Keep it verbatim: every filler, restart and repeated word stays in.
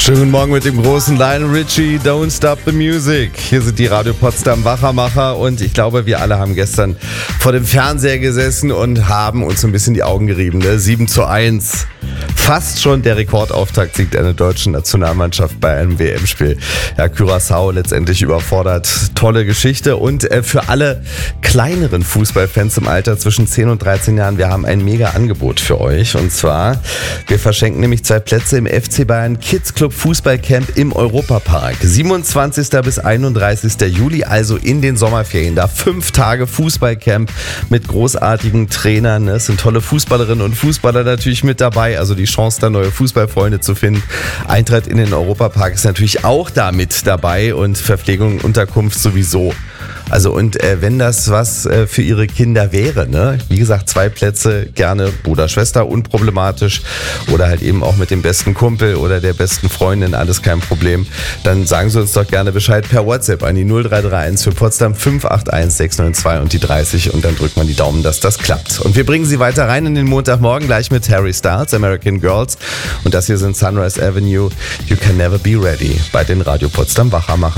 Schönen guten Morgen mit dem großen Lionel Richie, Don't Stop the Music. Hier sind die Radio Potsdam Wachermacher und ich glaube, wir alle haben gestern vor dem Fernseher gesessen und haben uns so ein bisschen die Augen gerieben. Ne? sieben zu eins. Fast schon der Rekordauftakt-Sieg einer deutschen Nationalmannschaft bei einem W M-Spiel. Ja, Curaçao letztendlich überfordert. Tolle Geschichte. Und äh, für alle kleineren Fußballfans im Alter zwischen zehn und dreizehn Jahren, wir haben ein mega Angebot für euch. Und zwar, wir verschenken nämlich zwei Plätze im F C Bayern Kids Club Fußballcamp im Europapark. siebenundzwanzigsten bis einunddreißigsten Juli, also in den Sommerferien. Da fünf Tage Fußballcamp mit großartigen Trainern. Es sind tolle Fußballerinnen und Fußballer natürlich mit dabei. Also die Chance, da neue Fußballfreunde zu finden. Eintritt in den Europapark ist natürlich auch da mit dabei und Verpflegung und Unterkunft sowieso. Also und äh, wenn das was äh, für ihre Kinder wäre, ne? Wie gesagt, zwei Plätze, gerne Bruder, Schwester, unproblematisch oder halt eben auch mit dem besten Kumpel oder der besten Freundin, alles kein Problem. Dann sagen Sie uns doch gerne Bescheid per WhatsApp an die null drei drei eins für Potsdam fünf acht eins sechs neun zwei und die dreißig und dann drückt man die Daumen, dass das klappt. Und wir bringen Sie weiter rein in den Montagmorgen gleich mit Harry Styles, American Girls und das hier sind Sunrise Avenue, You Can Never Be Ready bei den Radio Potsdam Wachermachern.